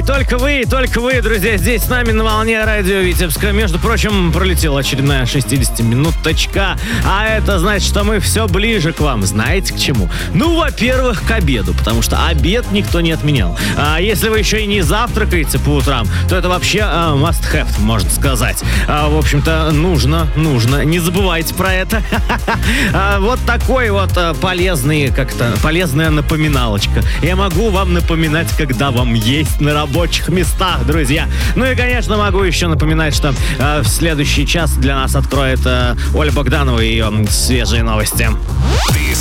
только вы, друзья, здесь с нами на волне радио Витебска. Между прочим, пролетела очередная 60-минуточка, а это значит, что мы все ближе к вам. Знаете к чему? Ну, во-первых, к обеду, потому что обед никто не отменял. А если вы еще и не завтракаете по утрам, то это вообще must have, можно сказать. В общем-то, нужно, не забывайте про это. Вот такой вот полезная напоминалочка. Я могу вам напоминать, когда вам есть на рабочих местах, друзья. Ну и, конечно, могу еще напоминать, что в следующий час для нас откроет Оля Богданова и ее свежие новости.